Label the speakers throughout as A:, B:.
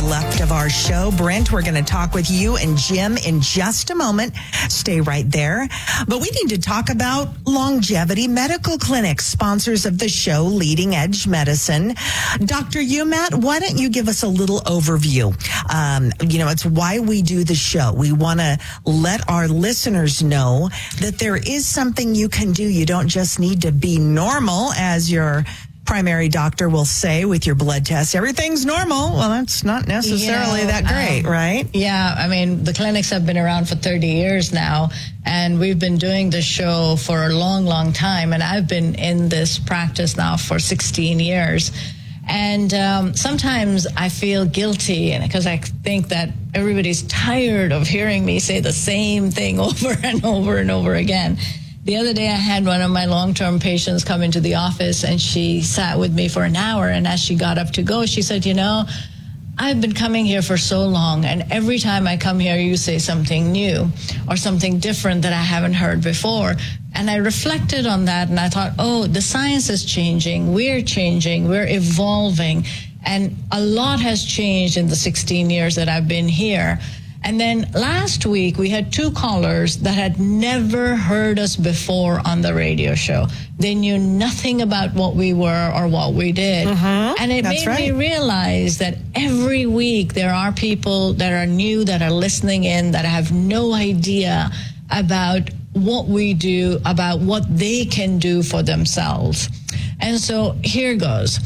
A: left of our show. Brent, we're going to talk with you and Jim in just a moment. Stay right there. But we need to talk about Longevity Medical Clinic, sponsors of the show, Leading Edge Medicine. Dr. Umat, why don't you give us a little overview? It's why we do the show. We want to let our listeners know that there is something you can do. You don't just need to be normal, as your primary doctor will say with your blood test. Everything's normal. Well, that's not necessarily that great, right?
B: Yeah, I mean, the clinics have been around for 30 years now, and we've been doing the show for a long, long time, and I've been in this practice now for 16 years. And sometimes I feel guilty because I think that everybody's tired of hearing me say the same thing over and over and over again. The other day I had one of my long-term patients come into the office, and she sat with me for an hour, and as she got up to go, she said, I've been coming here for so long, and every time I come here, you say something new or something different that I haven't heard before. And I reflected on that, and I thought, the science is changing, we're evolving, and a lot has changed in the 16 years that I've been here. And then last week, we had two callers that had never heard us before on the radio show. They knew nothing about what we were or what we did. And it made me realize that every week there are people that are new, that are listening in, that have no idea about what we do, about what they can do for themselves. And so here goes.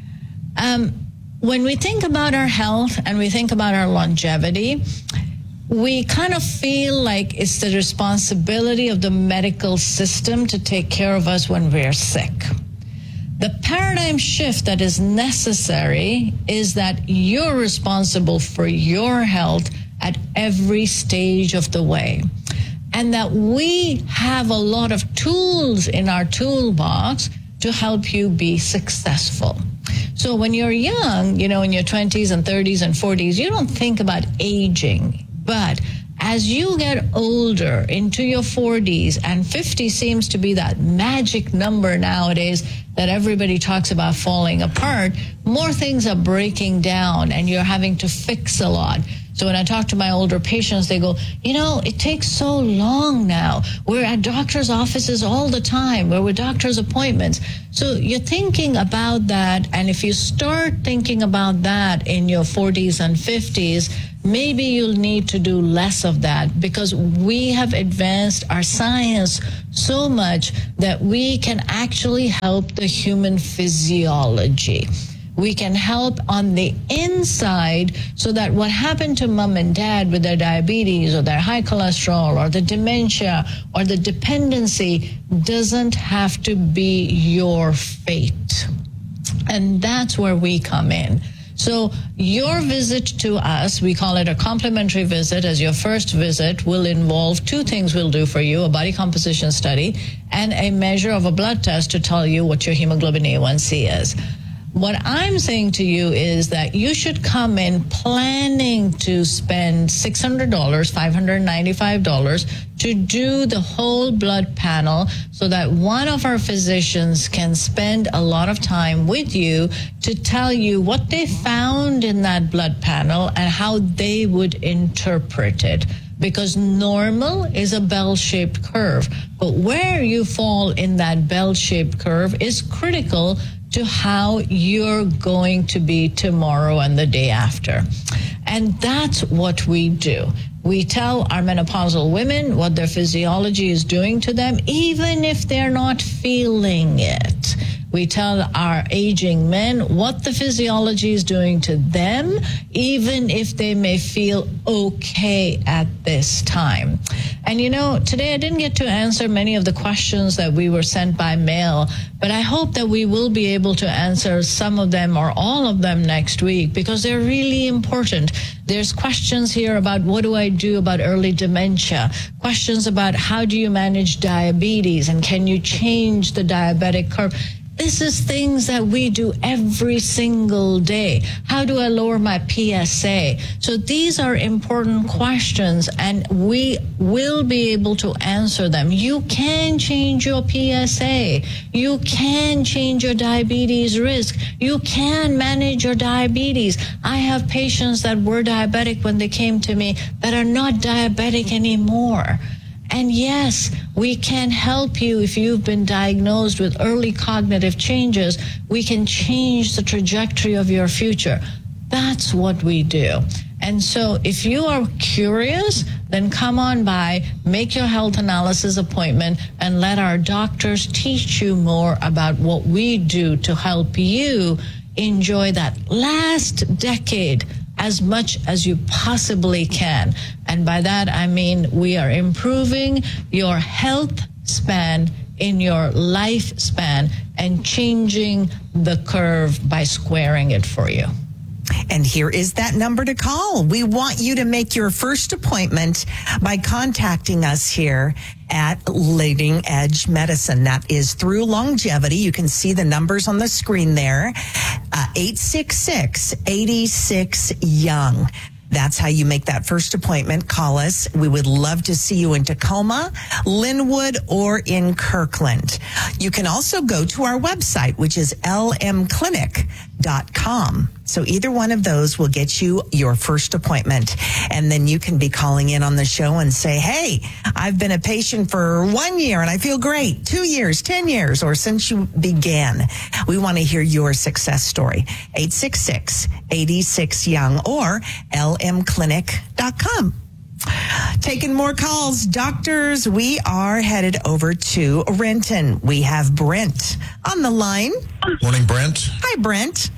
B: When we think about our health and we think about our longevity, we kind of feel like it's the responsibility of the medical system to take care of us when we're sick. The paradigm shift that is necessary is that you're responsible for your health at every stage of the way, and that we have a lot of tools in our toolbox to help you be successful. So when you're young, in your 20s and 30s and 40s, you don't think about aging. But as you get older into your 40s, and 50 seems to be that magic number nowadays that everybody talks about falling apart, more things are breaking down and you're having to fix a lot. So when I talk to my older patients, they go, it takes so long now. We're at doctor's offices all the time. We're with doctor's appointments. So you're thinking about that. And if you start thinking about that in your 40s and 50s, maybe you'll need to do less of that, because we have advanced our science so much that we can actually help the human physiology. We can help on the inside so that what happened to mom and dad with their diabetes or their high cholesterol or the dementia or the dependency doesn't have to be your fate. And that's where we come in. So your visit to us, we call it a complimentary visit, as your first visit will involve two things we'll do for you: a body composition study and a measure of a blood test to tell you what your hemoglobin A1C is. What I'm saying to you is that you should come in planning to spend $600, $595 to do the whole blood panel, so that one of our physicians can spend a lot of time with you to tell you what they found in that blood panel and how they would interpret it. Because normal is a bell-shaped curve, but where you fall in that bell-shaped curve is critical to how you're going to be tomorrow and the day after. And that's what we do. We tell our menopausal women what their physiology is doing to them, even if they're not feeling it. We tell our aging men what the physiology is doing to them, even if they may feel okay at this time. And today I didn't get to answer many of the questions that we were sent by mail, but I hope that we will be able to answer some of them or all of them next week, because they're really important. There's questions here about what do I do about early dementia, questions about how do you manage diabetes and can you change the diabetic curve. This is things that we do every single day. How do I lower my PSA? So these are important questions, and we will be able to answer them. You can change your PSA. You can change your diabetes risk. You can manage your diabetes. I have patients that were diabetic when they came to me that are not diabetic anymore. And yes, we can help you if you've been diagnosed with early cognitive changes. We can change the trajectory of your future. That's what we do. And so if you are curious, then come on by, make your health analysis appointment, and let our doctors teach you more about what we do to help you enjoy that last decade as much as you possibly can. And by that, I mean we are improving your health span in your lifespan and changing the curve by squaring it for you.
A: And here is that number to call. We want you to make your first appointment by contacting us here at Leading Edge Medicine. That is through Longevity. You can see the numbers on the screen there. 866-86-YOUNG. That's how you make that first appointment. Call us. We would love to see you in Tacoma, Linwood, or in Kirkland. You can also go to our website, which is lmclinic.com. So either one of those will get you your first appointment. And then you can be calling in on the show and say, hey, I've been a patient for 1 year and I feel great. 2 years, 10 years, or since you began. We want to hear your success story. 866-86-YOUNG or lmclinic.com. Taking more calls. Doctors, we are headed over to Renton. We have Brent on the line.
C: Morning, Brent.
A: Hi, Brent.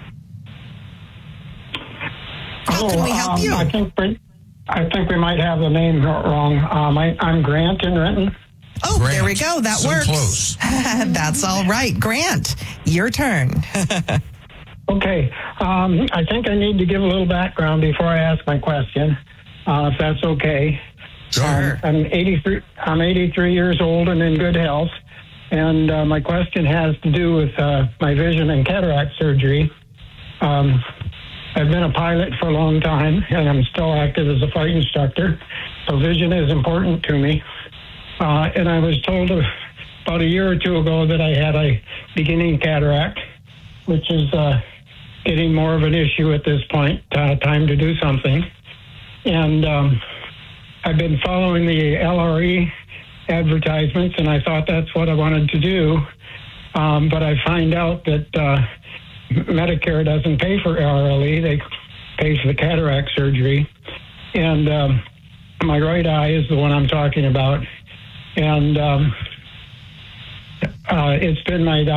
A: How can we help you?
D: I think we might have the name wrong. I'm Grant in Renton.
A: Oh,
C: Grant.
A: There we go. That
C: So
A: works.
C: close.
A: That's all right. Grant, your turn.
D: Okay. I think I need to give a little background before I ask my question, if that's okay.
A: Sure.
D: I'm 83 years old and in good health. And my question has to do with my vision and cataract surgery. I've been a pilot for a long time, and I'm still active as a flight instructor. So vision is important to me. And I was told about a year or two ago that I had a beginning cataract, which is getting more of an issue at this point, time to do something. And I've been following the LRE advertisements, and I thought that's what I wanted to do. But I find out that Medicare doesn't pay for LRE. They pay for the cataract surgery. And my right eye is the one I'm talking about. And it's been my